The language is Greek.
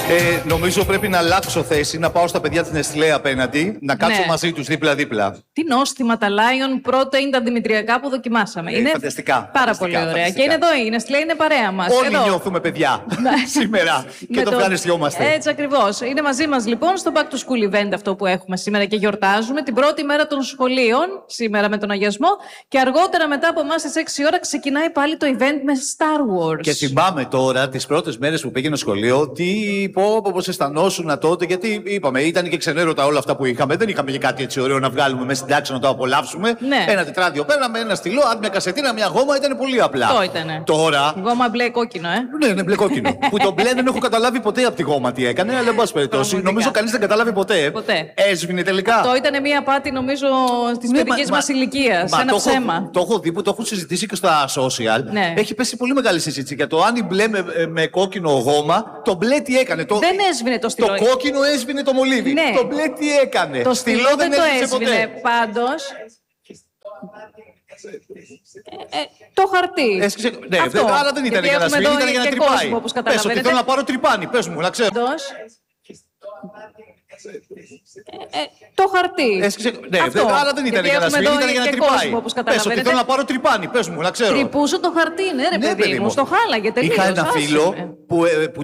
Νομίζω πρέπει να αλλάξω θέση, να πάω στα παιδιά της Νεστλέ απέναντι, να κάτσω μαζί τους δίπλα-δίπλα. Τι νόστιμα τα Lion protein τα δημητριακά που δοκιμάσαμε. Είναι φανταστικά. Πάρα πολύ ωραία. Και είναι εδώ η Νεστλέ, είναι παρέα μας. Όλοι νιώθουμε παιδιά σήμερα και το ευχαριστιόμαστε. Έτσι ακριβώς. Είναι μαζί μας λοιπόν στο Back to School event αυτό που έχουμε σήμερα και γιορτάζουμε την πρώτη μέρα των σχολείων, σήμερα με τον αγιασμό. Και αργότερα μετά από εμάς στις 6 ώρα ξεκινάει πάλι το event με Star Wars. Και θυμάμαι τώρα τις πρώτες μέρες που πήγαινα σχολείο, πώς αισθανόσουν τότε, γιατί είπαμε, ήταν και ξενέρωτα όλα αυτά που είχαμε. Δεν είχαμε και κάτι έτσι ωραίο να βγάλουμε μέσα στην τάξη να το απολαύσουμε. Ναι. Ένα τετράδιο πέρα με ένα στυλό, μια κασετίνα, μια γόμα, ήταν πολύ απλά. Αυτό ήτανε. Τώρα. Γόμα μπλε κόκκινο, Ναι, είναι μπλε κόκκινο. Που το μπλε δεν έχω καταλάβει ποτέ από τη γόμα τι έκανε, αλλά εν πάση περιπτώσει. Νομίζω κανείς δεν κατάλαβε ποτέ. Έσβηνε τελικά. Αυτό ήταν μια απάτη, νομίζω, τη παιδική μας ηλικία. Ένα ψέμα. Το έχω δει που το έχουν συζητήσει και στα social. Ναι. Έχει πέσει πολύ μεγάλη συζήτηση για το αν η μπλε με κόκκινο γόμα, το μπλε τι έκανε. Δεν έσβηνε το στυλό. Το κόκκινο έσβηνε το μολύβι. Ναι. Το μπλε τι έκανε. Το στυλό δεν το έσβηνε. Ποτέ. Πάντως. Το χαρτί. Ναι, άρα δεν ήταν για να σβήνει, ήταν για να τρυπάει. Πες ότι θέλω να πάρω τρυπάνι, πες μου, να ξέρω. Το χαρτί. Ναι, άρα δεν ήταν για να σβήνει, ήταν για να τρυπάει. Πες ότι θέλω να πάρω τρυπάνι, πες μου, να ξέρω. Τρυπούσε το χαρτί, ναι, ρε παιδί μου, στο χάλαγε τελείως. Είχα ένα φίλο που